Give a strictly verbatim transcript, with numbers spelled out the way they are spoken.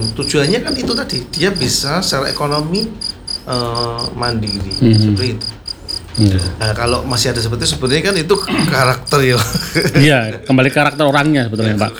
tujuannya kan itu tadi, dia bisa secara ekonomi uh, mandiri, mm-hmm. seperti itu. Yeah. Nah, kalau masih ada seperti itu sebenarnya kan itu karakter ya. Iya, kembali karakter orangnya sebetulnya Pak.